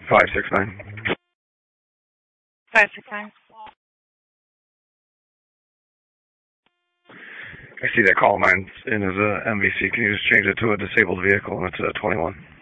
569. 569. I see that call of mine in as a MVC. Can you just change it to a disabled vehicle and it's a 21?